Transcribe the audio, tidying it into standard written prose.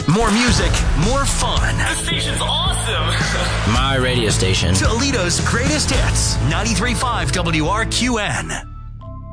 More music, more fun. This station's awesome. My radio station. Toledo's greatest hits. 93.5 WRQN.